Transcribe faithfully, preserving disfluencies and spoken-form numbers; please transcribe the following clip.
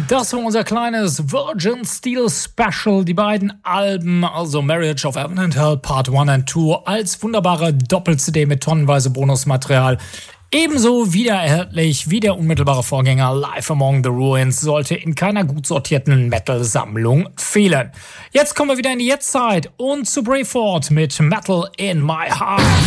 Das war unser kleines Virgin Steel Special. Die beiden Alben, also Marriage of Heaven and Hell Part eins und zwei, als wunderbare Doppel-C D mit tonnenweise Bonusmaterial. Ebenso wieder erhältlich wie der unmittelbare Vorgänger Live Among the Ruins, sollte in keiner gut sortierten Metal-Sammlung fehlen. Jetzt kommen wir wieder in die Jetztzeit und zu Brayford mit Metal in My Heart.